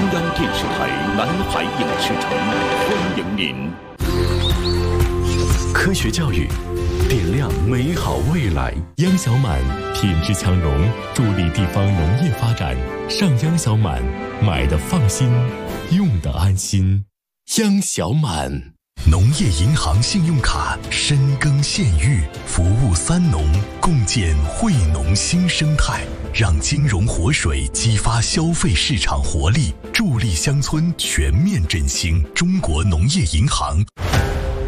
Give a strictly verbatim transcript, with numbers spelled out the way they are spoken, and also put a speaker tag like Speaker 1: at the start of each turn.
Speaker 1: 央电视台南海影视城欢迎您。
Speaker 2: 科学教育，点亮美好未来。央小满品质强农，助力地方农业发展。上央小满，买的放心，用的安心。央小满。农业银行信用卡深耕县域，服务三农，共建惠农新生态，让金融活水激发消费市场活力，助力乡村全面振兴。中国农业银行。